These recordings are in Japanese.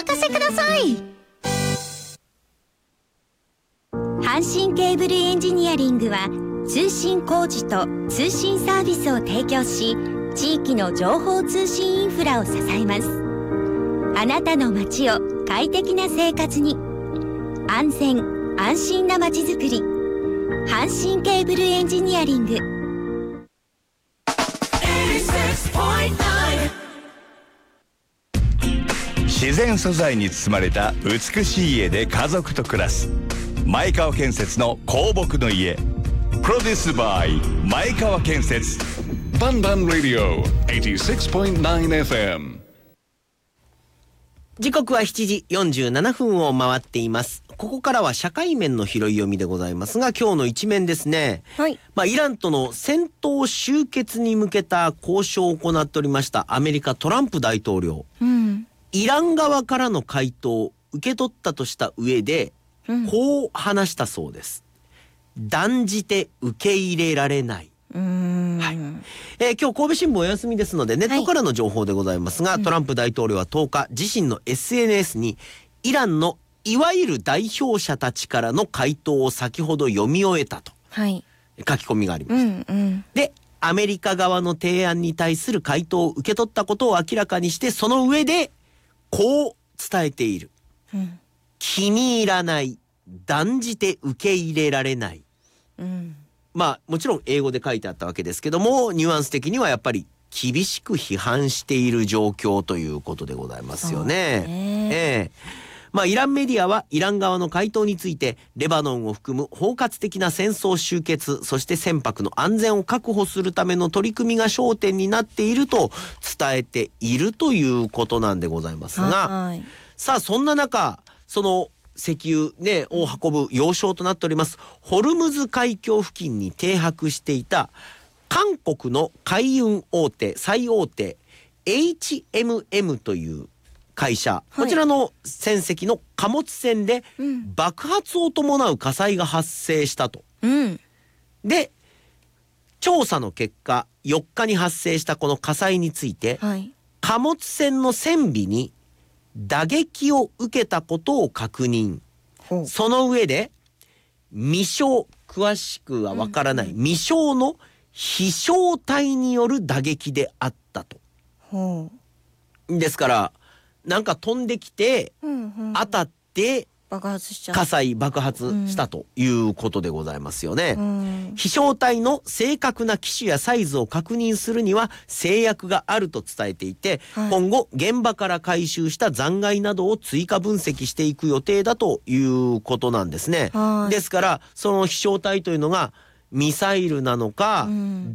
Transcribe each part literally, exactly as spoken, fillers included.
任せください。 阪神ケーブルエンジニアリングは通信工事と通信サービスを提供し、地域の情報通信インフラを支えます。あなたの街を快適な生活に、安全安心な街づくり、阪神ケーブルエンジニアリング。 自然素材に包まれた美しい家で家族と暮らす前川建設の香木の家。プロデュースバイ前川建設。 バンバンラディオ はちじゅうろくてんきゅうエフエム。 時刻はしちじよんじゅうななふんを回っています。ここからは社会面の拾い読みでございますが、今日の一面ですね、 はい、 まあ、イランとの戦闘終結に向けた交渉を行っておりましたアメリカトランプ大統領、 うん、 イラン側からの回答を受け取ったとした上で、 うん、 こう話したそうです。断じて受け入れられない。 うーん、 はい、えー、今日神戸新聞お休みですのでネットからの情報でございますが、はい、トランプ大統領はとおか自身の エスエヌエス にイランのいわゆる代表者たちからの回答を先ほど読み終えたと、 はい、 書き込みがありました、 うんうん、 でアメリカ側の提案に対する回答を受け取ったことを明らかにして、その上でこう伝えている、 うん、 気に入らない、断じて受け入れられない、 うん、 まあもちろん英語で書いてあったわけですけども、ニュアンス的にはやっぱり厳しく批判している状況ということでございますよね。ええ、まあイランメディアはイラン側の回答について、レバノンを含む包括的な戦争終結、そして船舶の安全を確保するための取り組みが焦点になっていると伝えているということなんでございますが、 はい、 さあそんな中、その石油、ね、を運ぶ要衝となっておりますホルムズ海峡付近に停泊していた韓国の海運大手最大手 エイチエムエム という会社、はい、こちらの船籍の貨物船で爆発を伴う火災が発生したと、 うん、で調査の結果よっかに発生したこの火災について、はい、貨物船の船尾に打撃を受けたことを確認。その上で未詳、詳しくはわからない、うんうん、未詳の飛翔体による打撃であったと。 ほうですからなんか飛んできて、 うんうん、 当たって爆発しちゃう、 火災爆発したということでございますよね、 うん、 飛翔体の正確な機種やサイズを確認するには制約があると伝えていて、はい、今後現場から回収した残骸などを追加分析していく予定だということなんですね。ですからその飛翔体というのがミサイルなのか、うん、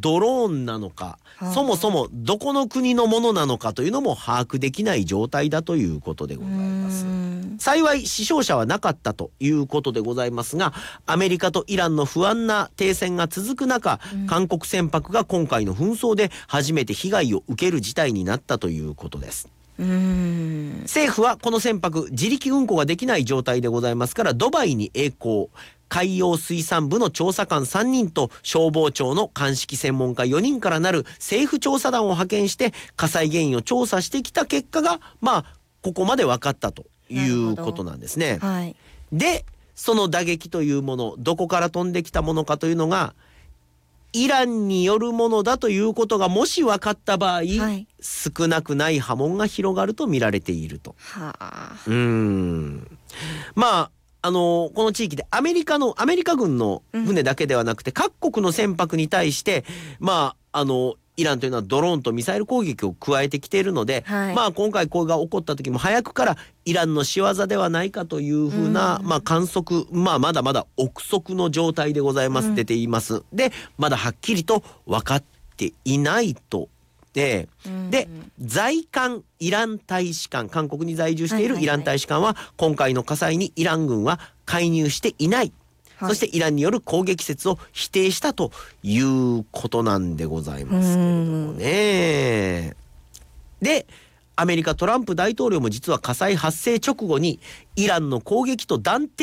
ドローンなのか、そもそもどこの国のものなのかというのも把握できない状態だということでございます。幸い死傷者はなかったということでございますが、アメリカとイランの不安な停戦が続く中、うん、韓国船舶が今回の紛争で初めて被害を受ける事態になったということです。 うーん、 政府はこの船舶自力運航ができない状態でございますから、ドバイに曳航、海洋水産部の調査官さんにんと消防庁の鑑識専門家よにんからなる政府調査団を派遣して火災原因を調査してきた結果が、まあここまで分かったということなんですね。 はい、でその打撃というもの、どこから飛んできたものかというのがイランによるものだということがもし分かった場合、はい、少なくない波紋が広がると見られていると。 はあ、 うーん、まああのこの地域でアメリカのアメリカ軍の船だけではなくて、うん、各国の船舶に対してまああのイランというのはドローンとミサイル攻撃を加えてきているので、はい、まあ今回これが起こった時も早くからイランの仕業ではないかというふうな、うん、まあ観測、まあまだまだ憶測の状態でございます、うん、出ています。でまだはっきりと分かっていないと。で、うん、で在韓イラン大使館、韓国に在住しているイラン大使館は今回の火災にイラン軍は介入していない、はい、そしてイランによる攻撃説を否定したということなんでございますけれどもね。でアメリカトランプ大統領も実は火災発生直後にイランの攻撃と断定